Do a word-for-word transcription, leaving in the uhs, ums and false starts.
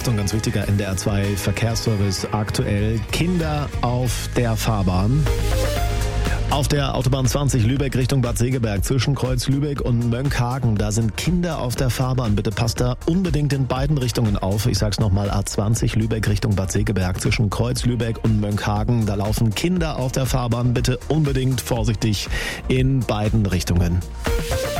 Achtung, ganz wichtiger N D R zwei Verkehrsservice aktuell. Kinder auf der Fahrbahn. Auf der Autobahn zwanzig Lübeck Richtung Bad Segeberg zwischen Kreuz Lübeck und Mönckehagen, da sind Kinder auf der Fahrbahn. Bitte passt da unbedingt in beiden Richtungen auf. Ich sag's nochmal, A zwanzig Lübeck Richtung Bad Segeberg zwischen Kreuz Lübeck und Mönckehagen. Da laufen Kinder auf der Fahrbahn. Bitte unbedingt vorsichtig in beiden Richtungen.